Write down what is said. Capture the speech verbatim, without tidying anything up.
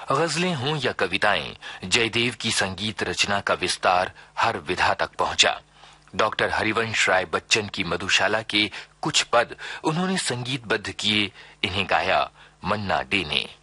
गजलें हों या कविताएं, जयदेव की संगीत रचना का विस्तार हर विधा तक पहुंचा। डॉक्टर हरिवंश राय बच्चन की मधुशाला के कुछ पद उन्होंने संगीतबद्ध किए, इन्हें गाया मन्ना डे ने।